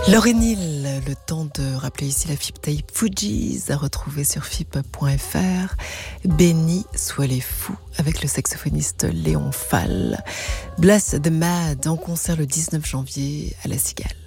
Lauryn Hill, le temps de rappeler ici la FIP Tape Fugees à retrouver sur FIP.fr. Béni soient les fous avec le saxophoniste Léon Fall. Bless the Mad en concert le 19 janvier à La Cigale.